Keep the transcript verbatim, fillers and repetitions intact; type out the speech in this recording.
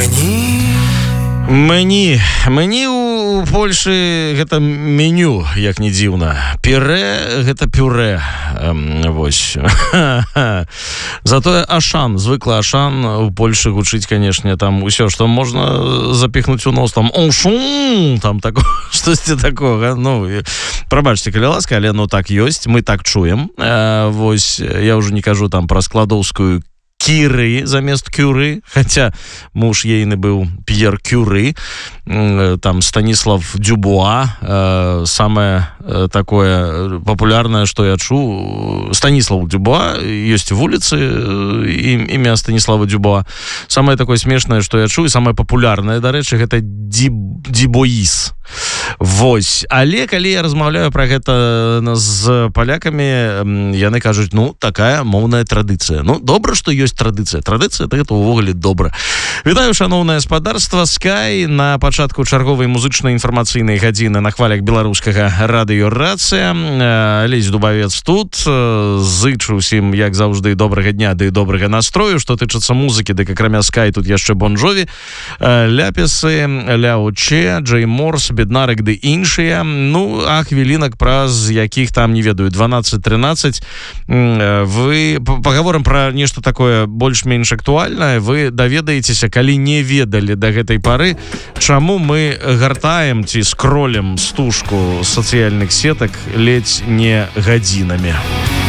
Мені Мені, мені у Польшы гэта меню, як не дзіўна. Пюрэ, гэта пюрэ. Эм, вось. Затое ашан, звыклы ашан у Польшы гучыць, канешне, там усё, што можна запіхнуць у нос, там оншун, там тако, штосьці такога. Ну, прабачце, калі ласка, але ну так ёсць, мы так чуем. Э, вось, я ўжо не кажу там пра складоўскую Кіры замест Кюры, хаця муж ейны быў П'ер Кюры, там Станіслав Дюбуа, э, самае э, такое папулярнае, што я чу, Станіслав Дюбуа, ёсць вуліцы, э, імя Станіслава Дюбуа. Самае такое смешнае, што я чу, і самае папулярнае, дарэчы, гэта Диб, Дибоіс. Вось, але калі я размаўляю пра гэта з палякамі, яны кажуць, ну, такая моўная традыцыя. Ну, добра, што ёсць традыцыя. Традыцыя, гэта ўвогуле добра. Вітаю, шаноўнае спадарства. Скай на пачатку чарговай музычнай інфармацыйнай гадзіны на хвалях беларускага радыё Рацыя. Алесь Дубавец тут. Зычу ўсім, як заўжды, добрага дня ды добрага настрою. Што тычыцца музыкі, дык акрамя Скай тут яшчэ Бон Джові, Ляпісы, Ляо Че, Джей Морс, Беднарык ды іншыя. Ну, а хвілінак праз якіх там, не ведаю, дванаццаць-трынаццаць вы пагаворым пра нешта такое больш-менш актуальнае. Вы даведаецеся, калі не ведалі да гэтай пары, чаму мы гартаем ці скролем стужку сацыяльных сетак ледзь не гадзінамі.